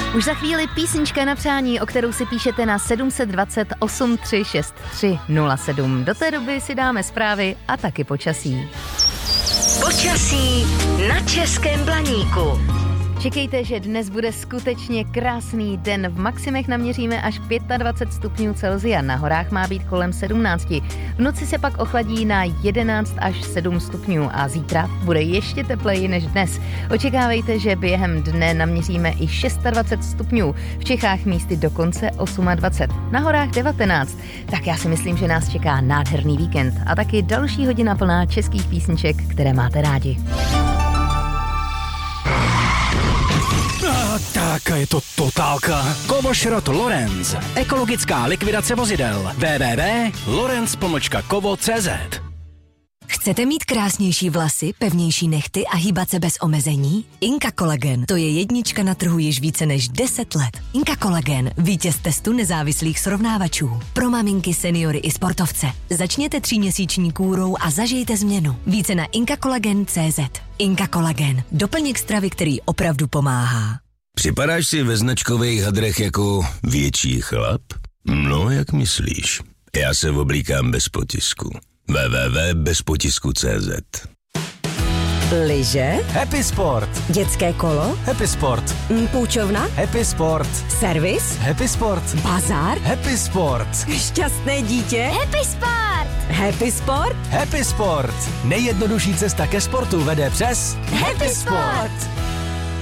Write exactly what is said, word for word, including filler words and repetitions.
Už za chvíli písnička na přání, o kterou si píšete na sedm set dvacet osm tři šest tři nula sedm. Do té doby si dáme zprávy a taky počasí. Počasí na Českém Blaníku. Čekejte, že dnes bude skutečně krásný den. V maximech naměříme až dvacet pět stupňů Celsia, na horách má být kolem sedmnáct. V noci se pak ochladí na jedenáct až sedm stupňů a zítra bude ještě tepleji než dnes. Očekávejte, že během dne naměříme i dvacet šest stupňů, v Čechách místy dokonce dvacet osm, na horách devatenáct. Tak já si myslím, že nás čeká nádherný víkend a taky další hodina plná českých písniček, které máte rádi. A tak je to totálka. Kovošrot Lorenz. Ekologická likvidace vozidel. w w w tečka lorenz pomlčka kovo tečka cé zet. Chcete mít krásnější vlasy, pevnější nehty a hýbat se bez omezení? Inka Collagen, to je jednička na trhu již více než deset let. Inka Collagen, vítěz testu nezávislých srovnávačů. Pro maminky, seniory i sportovce. Začněte tříměsíční kůrou a zažijte změnu. Více na inka collagen tečka cé zet. Inka Collagen, doplněk stravy, který opravdu pomáhá. Připadáš si ve značkových hadrech jako větší chlap? No, jak myslíš? Já se oblíkám bez potisku. w w w tečka bez potisku tečka cé zet. Lyže? Happy Sport. Dětské kolo? Happy Sport. Půjčovna? Happy Sport. Servis? Happy Sport. Bazar? Happy Sport. Šťastné dítě? Happy Sport! Happy Sport? Happy Sport. Nejjednodušší cesta ke sportu vede přes Happy Sport!